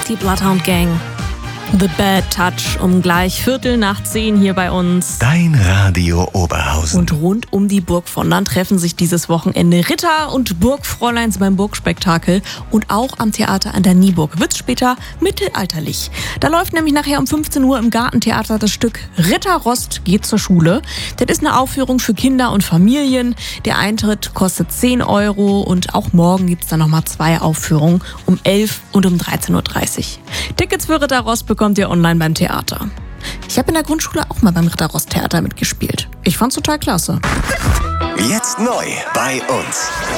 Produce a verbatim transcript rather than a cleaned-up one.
die Bloodhound Gang. The Bad Touch um gleich Viertel nach zehn hier bei uns. Dein Radio Oberhausen. Und rund um die Burg von Land treffen sich dieses Wochenende Ritter und Burgfräuleins beim Burgspektakel. Und auch am Theater an der Nieburg wird's später mittelalterlich. Da läuft nämlich nachher um fünfzehn Uhr im Gartentheater das Stück Ritter Rost geht zur Schule. Das ist eine Aufführung für Kinder und Familien. Der Eintritt kostet zehn Euro und auch morgen gibt's dann nochmal zwei Aufführungen um elf und um dreizehn Uhr dreißig. Tickets für Ritter Rost bekommt ihr online beim Theater. Ich habe in der Grundschule auch mal beim Ritter Rost Theater mitgespielt. Ich fand's total klasse. Jetzt neu bei uns.